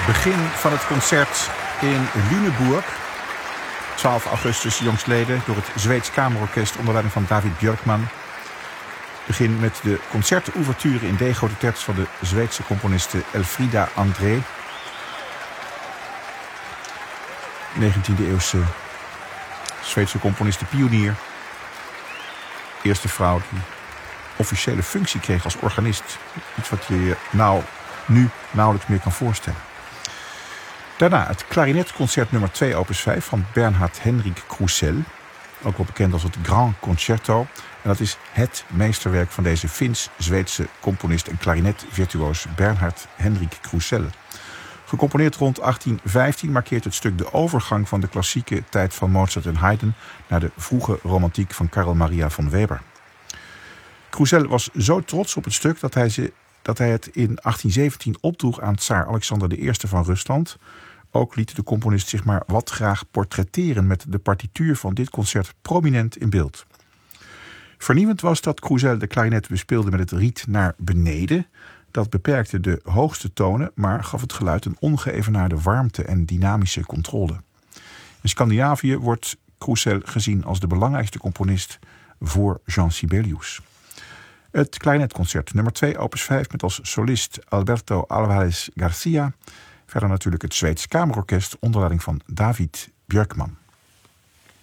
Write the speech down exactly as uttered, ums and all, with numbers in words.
Begin van het concert in Lüneburg, twaalf augustus jongstleden, door het Zweeds Kamerorkest onder leiding van David Björkman. Begin met de concertouverture in D-grote terts van de Zweedse componiste Elfrida André. negentiende eeuwse Zweedse componiste pionier. Eerste vrouw die officiële functie kreeg als organist. Iets wat je je nou, nu nauwelijks meer kan voorstellen. Daarna het klarinetconcert nummer twee opus vijf van Bernhard Henrik Krusell. Ook wel bekend als het Grand Concerto. En dat is het meesterwerk van deze Fins-Zweedse componist en klarinetvirtuoos Bernhard Henrik Krusell. Gecomponeerd rond achttien vijftien markeert het stuk de overgang van de klassieke tijd van Mozart en Haydn naar de vroege romantiek van Carl Maria von Weber. Krusell was zo trots op het stuk dat hij, ze, dat hij het in achttien zeventien opdroeg aan tsaar Alexander de Eerste van Rusland. Ook liet de componist zich maar wat graag portretteren met de partituur van dit concert prominent in beeld. Vernieuwend was dat Krusell de klarinet bespeelde met het riet naar beneden. Dat beperkte de hoogste tonen, maar gaf het geluid een ongeëvenaarde warmte en dynamische controle. In Scandinavië wordt Krusell gezien als de belangrijkste componist voor Jean Sibelius. Het klarinetconcert nummer twee opus vijf met als solist Alberto Alvarez Garcia. Verder natuurlijk het Zweeds Kamerorkest onder leiding van David Björkman.